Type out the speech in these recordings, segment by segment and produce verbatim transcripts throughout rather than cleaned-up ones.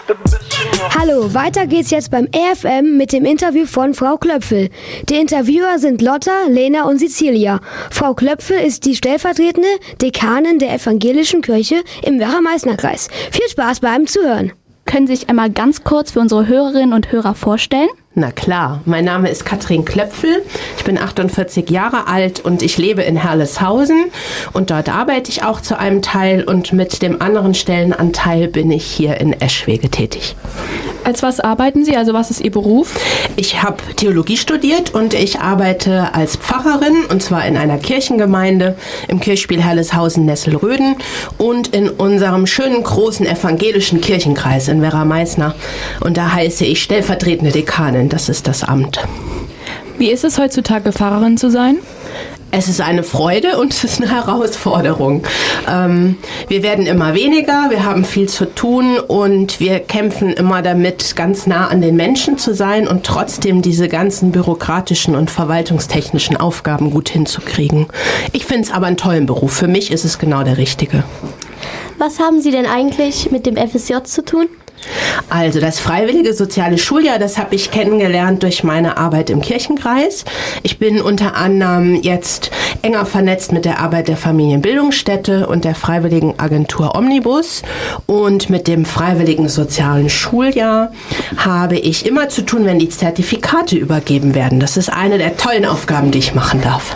Hallo, weiter geht's jetzt beim E F M mit dem Interview von Frau Klöpfel. Die Interviewer sind Lotta, Lena und Cecilia. Frau Klöpfel ist die stellvertretende Dekanin der Evangelischen Kirche im Werra-Meißner-Kreis. Viel Spaß beim Zuhören. Können Sie sich einmal ganz kurz für unsere Hörerinnen und Hörer vorstellen? Na klar, mein Name ist Katrin Klöpfel, ich bin achtundvierzig Jahre alt und ich lebe in Herleshausen und dort arbeite ich auch zu einem Teil und mit dem anderen Stellenanteil bin ich hier in Eschwege tätig. Als was arbeiten Sie? Also was ist Ihr Beruf? Ich habe Theologie studiert und ich arbeite als Pfarrerin und zwar in einer Kirchengemeinde im Kirchspiel Herleshausen-Nesselröden und in unserem schönen großen evangelischen Kirchenkreis in Werra-Meißner und da heiße ich stellvertretende Dekanin. Das ist das Amt. Wie ist es heutzutage, Pfarrerin zu sein? Es ist eine Freude und es ist eine Herausforderung. Ähm, wir werden immer weniger, wir haben viel zu tun und wir kämpfen immer damit, ganz nah an den Menschen zu sein und trotzdem diese ganzen bürokratischen und verwaltungstechnischen Aufgaben gut hinzukriegen. Ich finde es aber einen tollen Beruf. Für mich ist es genau der richtige. Was haben Sie denn eigentlich mit dem F S J zu tun? Also das freiwillige soziale Schuljahr, das habe ich kennengelernt durch meine Arbeit im Kirchenkreis. Ich bin unter anderem jetzt enger vernetzt mit der Arbeit der Familienbildungsstätte und der freiwilligen Agentur Omnibus. Und mit dem freiwilligen sozialen Schuljahr habe ich immer zu tun, wenn die Zertifikate übergeben werden. Das ist eine der tollen Aufgaben, die ich machen darf.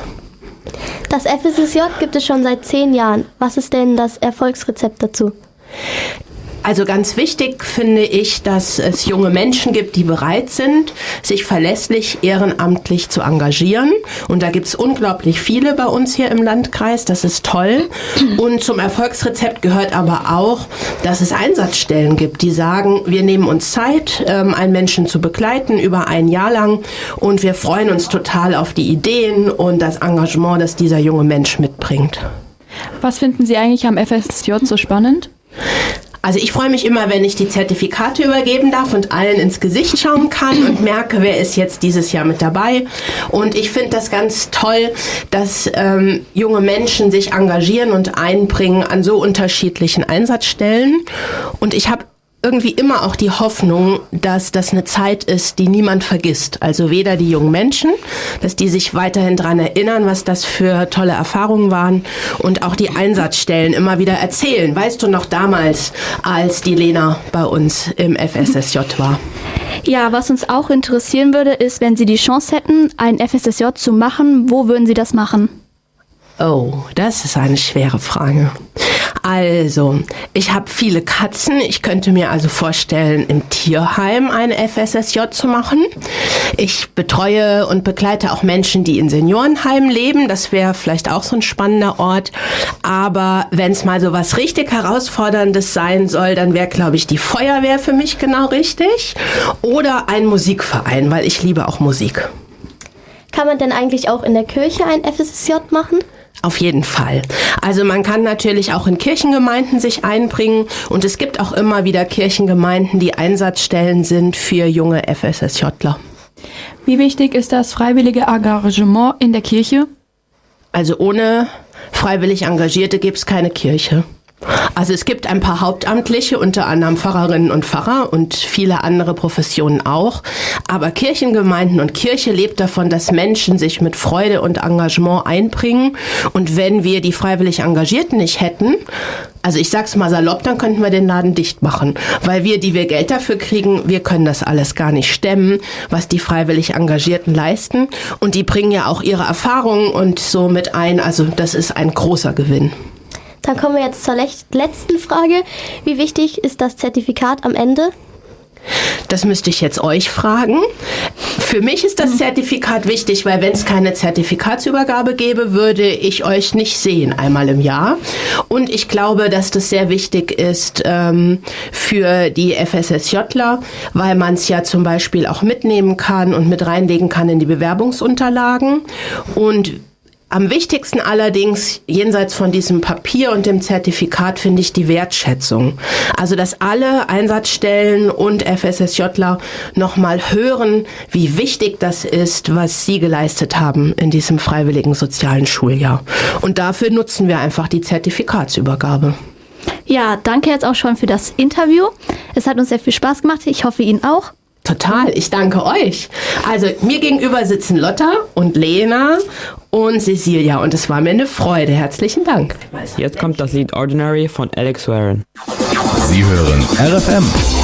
Das F S J gibt es schon seit zehn Jahren. Was ist denn das Erfolgsrezept dazu? Also ganz wichtig finde ich, dass es junge Menschen gibt, die bereit sind, sich verlässlich ehrenamtlich zu engagieren. Und da gibt es unglaublich viele bei uns hier im Landkreis. Das ist toll. Und zum Erfolgsrezept gehört aber auch, dass es Einsatzstellen gibt, die sagen, wir nehmen uns Zeit, einen Menschen zu begleiten über ein Jahr lang. Und wir freuen uns total auf die Ideen und das Engagement, das dieser junge Mensch mitbringt. Was finden Sie eigentlich am F S J so spannend? Also ich freue mich immer, wenn ich die Zertifikate übergeben darf und allen ins Gesicht schauen kann und merke, wer ist jetzt dieses Jahr mit dabei. Und ich finde das ganz toll, dass ähm, junge Menschen sich engagieren und einbringen an so unterschiedlichen Einsatzstellen. Und ich habe irgendwie immer auch die Hoffnung, dass das eine Zeit ist, die niemand vergisst. Also weder die jungen Menschen, dass die sich weiterhin daran erinnern, was das für tolle Erfahrungen waren und auch die Einsatzstellen immer wieder erzählen. Weißt du noch damals, als die Lena bei uns im F S S J war? Ja, was uns auch interessieren würde, ist, wenn Sie die Chance hätten, ein F S S J zu machen, wo würden Sie das machen? Oh, das ist eine schwere Frage. Also, ich habe viele Katzen. Ich könnte mir also vorstellen, im Tierheim ein F S S J zu machen. Ich betreue und begleite auch Menschen, die in Seniorenheimen leben. Das wäre vielleicht auch so ein spannender Ort. Aber wenn es mal so was richtig Herausforderndes sein soll, dann wäre, glaube ich, die Feuerwehr für mich genau richtig. Oder ein Musikverein, weil ich liebe auch Musik. Kann man denn eigentlich auch in der Kirche ein F S S J machen? Auf jeden Fall. Also man kann natürlich auch in Kirchengemeinden sich einbringen und es gibt auch immer wieder Kirchengemeinden, die Einsatzstellen sind für junge F S S Jler. Wie wichtig ist das freiwillige Engagement in der Kirche? Also ohne freiwillig Engagierte gibt es keine Kirche. Also es gibt ein paar Hauptamtliche, unter anderem Pfarrerinnen und Pfarrer und viele andere Professionen auch. Aber Kirchengemeinden und Kirche lebt davon, dass Menschen sich mit Freude und Engagement einbringen. Und wenn wir die freiwillig Engagierten nicht hätten, also ich sag's mal salopp, dann könnten wir den Laden dicht machen. Weil wir, die wir Geld dafür kriegen, wir können das alles gar nicht stemmen, was die freiwillig Engagierten leisten. Und die bringen ja auch ihre Erfahrungen und so mit ein. Also das ist ein großer Gewinn. Dann kommen wir jetzt zur letzten Frage. Wie wichtig ist das Zertifikat am Ende? Das müsste ich jetzt euch fragen. Für mich ist das Zertifikat wichtig, weil wenn es keine Zertifikatsübergabe gäbe, würde ich euch nicht sehen einmal im Jahr. Und ich glaube, dass das sehr wichtig ist ähm, für die F S S Jler, weil man es ja zum Beispiel auch mitnehmen kann und mit reinlegen kann in die Bewerbungsunterlagen. Und am wichtigsten allerdings, jenseits von diesem Papier und dem Zertifikat, finde ich die Wertschätzung. Also, dass alle Einsatzstellen und F S S Jler nochmal hören, wie wichtig das ist, was sie geleistet haben in diesem freiwilligen sozialen Schuljahr. Und dafür nutzen wir einfach die Zertifikatsübergabe. Ja, danke jetzt auch schon für das Interview. Es hat uns sehr viel Spaß gemacht. Ich hoffe, Ihnen auch. Total, ich danke euch. Also mir gegenüber sitzen Lotta und Lena und Cecilia und es war mir eine Freude. Herzlichen Dank. Jetzt kommt das Lied Ordinary von Alex Warren. Sie hören R F M.